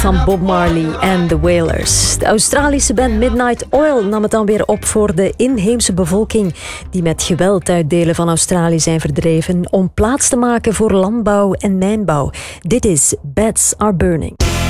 Van Bob Marley en The Wailers. De Australische band Midnight Oil nam het dan weer op voor de inheemse bevolking die met geweld uit delen van Australië zijn verdreven om plaats te maken voor landbouw en mijnbouw. Dit is Beds Are Burning.